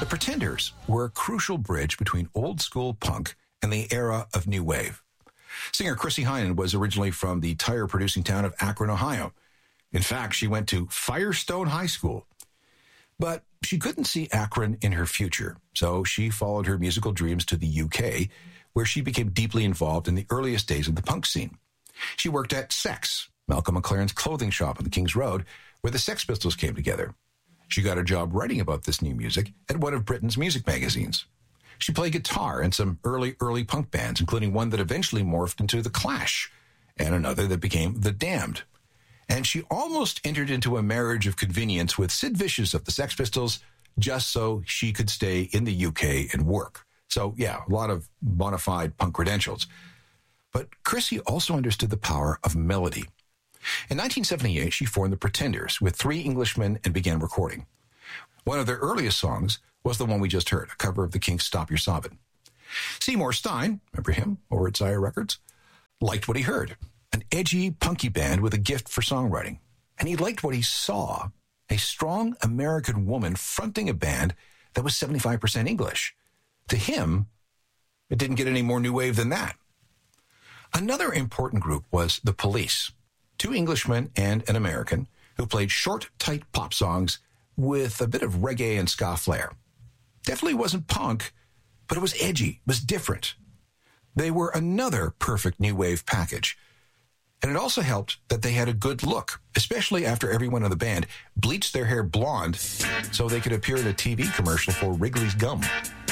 The Pretenders were a crucial bridge between old school punk and the era of new wave. Singer Chrissie Hynde was originally from the tire-producing town of Akron, Ohio. In fact, she went to Firestone High School. But she couldn't see Akron in her future, so she followed her musical dreams to the UK, where she became deeply involved in the earliest days of the punk scene. She worked at Sex, Malcolm McLaren's clothing shop on the King's Road, where the Sex Pistols came together. She got a job writing about this new music at one of Britain's music magazines. She played guitar in some early punk bands, including one that eventually morphed into The Clash, and another that became The Damned. And she almost entered into a marriage of convenience with Sid Vicious of the Sex Pistols, just so she could stay in the UK and work. So, yeah, a lot of bona fide punk credentials. But Chrissie also understood the power of melody. In 1978, she formed the Pretenders with 3 Englishmen and began recording. One of their earliest songs was the one we just heard, a cover of the Kinks' Stop Your Sobbin'. Seymour Stein, remember him, over at Sire Records, liked what he heard, an edgy, punky band with a gift for songwriting. And he liked what he saw, a strong American woman fronting a band that was 75% English. To him, it didn't get any more new wave than that. Another important group was The Police, 2 Englishmen and an American who played short, tight pop songs with a bit of reggae and ska flair. Definitely wasn't punk, but it was edgy, it was different. They were another perfect new wave package. And it also helped that they had a good look, especially after everyone in the band bleached their hair blonde so they could appear in a TV commercial for Wrigley's Gum.